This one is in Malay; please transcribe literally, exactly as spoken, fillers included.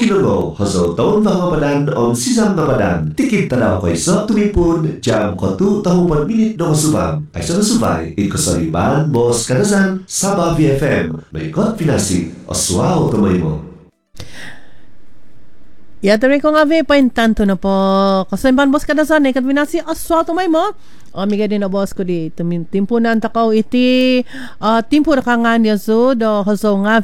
Silungo, hazo taon pangapadan on sisam napadan. Tikit tanaw ko iso tumipun jam kotu tahupan minit no subang. Ay sa nasubay, ikosariban, bos kanasan, Sabah V F M. May kot pinasi, oswao tumay mo. Ya, terima kasih pain tanto na po. Kasimban bos kadasan ikat binasi aswalto may mo. O miga din na boss ko di timpunan takaw iti uh, timpo na kangan ya so do haso nga